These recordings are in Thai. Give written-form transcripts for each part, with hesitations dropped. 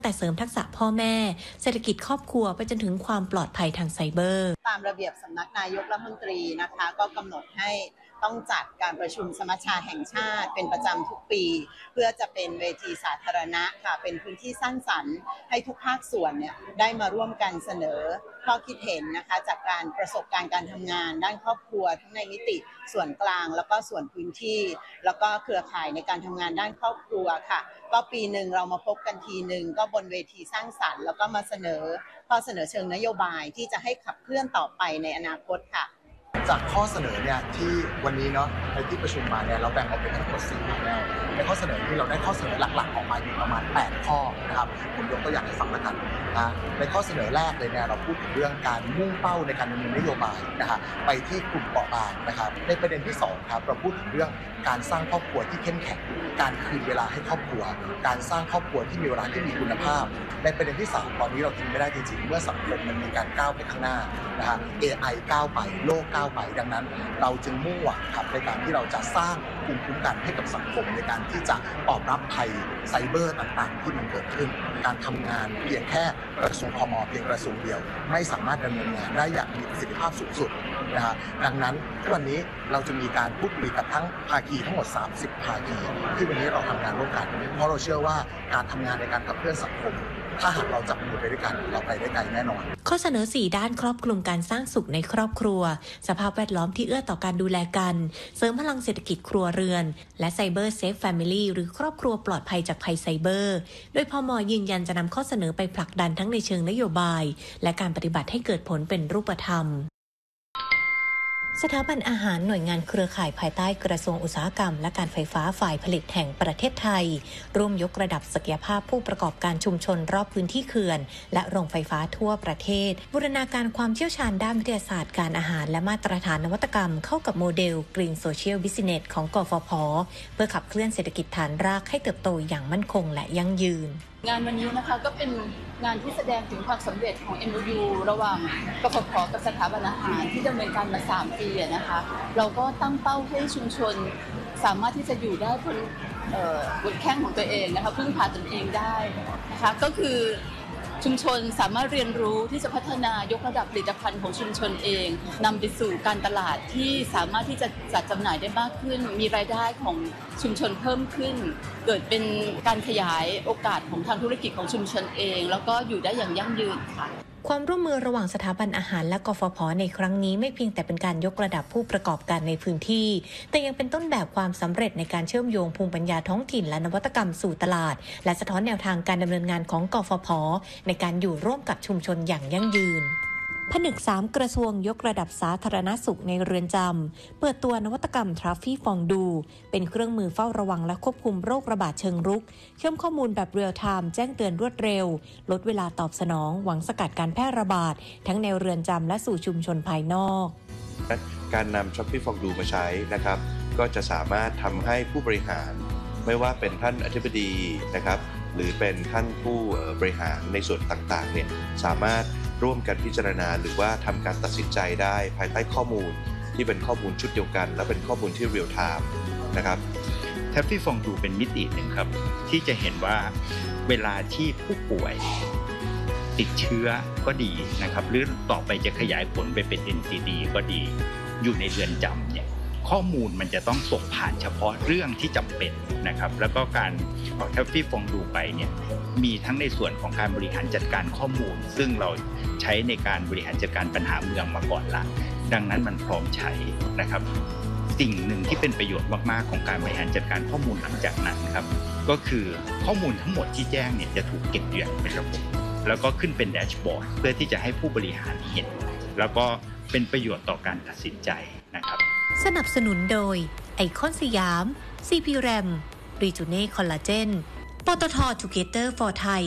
แต่เสริมทักษะพ่อแม่เศรษฐกิจครอบครัวไปจนถึงความปลอดภัยทางไซเบอร์ตามระเบียบสำนักนายกรัฐมนตรีนะคะก็กำหนดให้ต้องจัดการประชุมสมัชชาแห่งชาติเป็นประจำทุกปีเพื่อจะเป็นเวทีสาธารณะค่ะเป็นพื้นที่สร้างสรรค์ให้ทุกภาคส่วนเนี่ยได้มาร่วมกันเสนอข้อคิดเห็นนะคะจากการประสบการณ์การทำงานด้านครอบครัวทั้งในมิติส่วนกลางแล้วก็ส่วนพื้นที่แล้วก็เครือข่ายในการทำงานด้านครอบครัวค่ะก็ปีหนึ่งเรามาพบกันทีหนึ่งก็บนเวทีสร้างสรรค์แล้วก็มาเสนอข้อเสนอเชิงนโยบายที่จะให้ขับเคลื่อนต่อไปในอนาคตค่ะจากข้อเสนอเนี่ยที่วันนี้เนาะในที่ประชุมมาเนี่ยเราแบ่งออกเป็นทั้งหมด4แนวในข้อเสนอที่เราได้ข้อเสนอหลักๆออกมาอยู่ประมาณ8ข้อนะครับผมยกตัวอย่างให้ฟังแล้วกันนะในข้อเสนอแรกเลยเนี่ยเราพูดถึงเรื่องการมุ่งเป้าในการดำเนินนโยบายนะครับไปที่กลุ่มเปราะบางนะครับในประเด็นที่2ครับเราพูดถึงเรื่องการสร้างครอบครัวที่เข้มแข็งการคืนเวลาให้ครอบครัวการสร้างครอบครัวที่มีเวลาที่มีคุณภาพในประเด็นที่3ตอนนี้เราทิ้งไม่ได้จริงๆเมื่อสังคมมันมีการก้าวไปข้างหน้านะฮะ AI ก้าวไปโลกก้าวไปดังนั้นเราจึงมุ่งหวังครับในการที่เราจะสร้างภูมิคุ้มกันให้กับสังคมในการที่จะตอบรับภัยไซเบอร์ต่างๆที่มันเกิดขึ้นการทำงานเพียงแค่กระทรวงพม.เพียงกระทรวงเดียวไม่สามารถดำเนินงานได้อย่างมีประสิทธิภาพสูงสุดนะฮะดังนั้นวันนี้เราจะมีการพูดคุยกับทั้งภาคีทั้งหมด30ภาคีที่วันนี้เราทำงานร่วมกันเพราะเราเชื่อว่าการทำงานในการขับเคลื่อนสังคมถ้าหากเราจับมือไปด้วยกันเราไปได้ไกลแน่นอนข้อเสนอ4ด้านครอบคลุมการสร้างสุขในครอบครัวสภาพแวดล้อมที่เอื้อต่อการดูแลกันเสริมพลังเศรษฐกิจครัวเรือนและไซเบอร์เซฟแฟมิลี่หรือครอบครัวปลอดภัยจากภัยไซเบอร์โดยพม.ยืนยันจะนำข้อเสนอไปผลักดันทั้งในเชิงนโยบายและการปฏิบัติให้เกิดผลเป็นรูปธรรมสถาบันอาหารหน่วยงานเครือข่ายภายใต้กระทรวงอุตสาหกรรมและการไฟฟ้าฝ่ายผลิตแห่งประเทศไทยร่วมยกระดับศักยภาพผู้ประกอบการชุมชนรอบพื้นที่เขื่อนและโรงไฟฟ้าทั่วประเทศบูรณาการความเชี่ยวชาญด้านวิทยาศาสตร์การอาหารและมาตรฐานนวัตกรรมเข้ากับโมเดล Green Social Business ของกฟผ.เพื่อขับเคลื่อนเศรษฐกิจฐานรากให้เติบโตอย่างมั่นคงและยั่งยืนงานวันนี้นะคะก็เป็นงานที่แสดงถึงความสำเร็จของ MOU ระหว่างกฟผ.กับสถาบันอาหารที่ดำเนินการมา3ปีนะคะเราก็ตั้งเป้าให้ชุมชนสามารถที่จะอยู่ได้บนแข้งของตัวเองนะคะพึ่งพาตนเองได้นะคะก็คือชุมชนสามารถเรียนรู้ที่จะพัฒนายกระดับผลิตภัณฑ์ของชุมชนเองนำไปสู่การตลาดที่สามารถที่จะจัดจำหน่ายได้มากขึ้นมีรายได้ของชุมชนเพิ่มขึ้นเกิดเป็นการขยายโอกาสของทางธุรกิจของชุมชนเองแล้วก็อยู่ได้อย่างยั่งยืนค่ะความร่วมมือระหว่างสถาบันอาหารและกฟผ.ในครั้งนี้ไม่เพียงแต่เป็นการยกระดับผู้ประกอบการในพื้นที่แต่ยังเป็นต้นแบบความสำเร็จในการเชื่อมโยงภูมิปัญญาท้องถิ่นและนวัตกรรมสู่ตลาดและสะท้อนแนวทางการดำเนินงานของกฟผ.ในการอยู่ร่วมกับชุมชนอย่างยั่งยืนผนึก3กระทรวงยกระดับสาธารณสุขในเรือนจำเปิดตัวนวัตกรรมทราฟฟี่ฟองดูเป็นเครื่องมือเฝ้าระวังและควบคุมโรคระบาดเชิงรุกเชื่อมข้อมูลแบบเรียลไทม์แจ้งเตือนรวดเร็วลดเวลาตอบสนองหวังสกัดการแพร่ระบาดทั้งในเรือนจำและสู่ชุมชนภายนอกการนำทราฟฟี่ฟองดูมาใช้นะครับก็จะสามารถทำให้ผู้บริหารไม่ว่าเป็นท่านอธิบดีนะครับหรือเป็นท่านผู้บริหารในส่วนต่างๆเนี่ยสามารถร่วมกันพิจารณาหรือว่าทำการตัดสินใจได้ภายใต้ข้อมูลที่เป็นข้อมูลชุดเดียวกันและเป็นข้อมูลที่เรียลไทม์นะครับแทฟฟี่ฟองดูเป็นมิติหนึ่งครับที่จะเห็นว่าเวลาที่ผู้ป่วยติดเชื้อก็ดีนะครับหรือต่อไปจะขยายผลไปเป็น NCD ก็ดีอยู่ในเรือนจำเนี่ยข้อมูลมันจะต้องส่งผ่านเฉพาะเรื่องที่จำเป็นนะครับแล้วก็การเอาแทฟฟี่ฟองดูไปเนี่ยมีทั้งในส่วนของการบริหารจัดการข้อมูลซึ่งเราใช้ในการบริหารจัดการปัญหาเมืองมาก่อนละดังนั้นมันพร้อมใช้นะครับสิ่งหนึ่งที่เป็นประโยชน์มากๆของการบริหารจัดการข้อมูลหลังจากนั้นครับก็คือข้อมูลทั้งหมดที่แจ้งเนี่ยจะถูกเก็บอย่างเป็นระบบแล้วก็ขึ้นเป็นแดชบอร์ดเพื่อที่จะให้ผู้บริหารเห็นแล้วก็เป็นประโยชน์ต่อการตัดสินใจนะครับสนับสนุนโดยไอคอนสยาม CP RAM รีจูเน่คอลลาเจนปตท. Together for Thai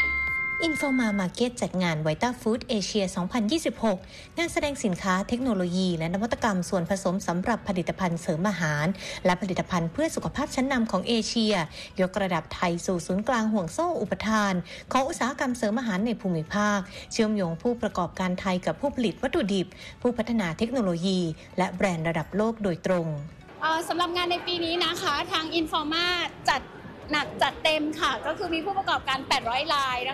Informa Market จัดงาน Vita Food Asia 2026 งานแสดงสินค้าเทคโนโลยีและนวัตกรรมส่วนผสมสำหรับผลิตภัณฑ์เสริมอาหารและผลิตภัณฑ์เพื่อสุขภาพชั้นนำของเอเชียยกระดับไทยสู่ศูนย์กลางห่วงโซ่อุปทานของอุตสาหกรรมเสริมอาหารในภูมิภาคเชื่อมโยงผู้ประกอบการไทยกับผู้ผลิตวัตถุดิบผู้พัฒนาเทคโนโลยีและแบรนด์ระดับโลกโดยตรงสำหรับงานในปีนี้นะคะทาง Informa จัดหนักจัดเต็มค่ะก็คือมีผู้ประกอบการ800 ราย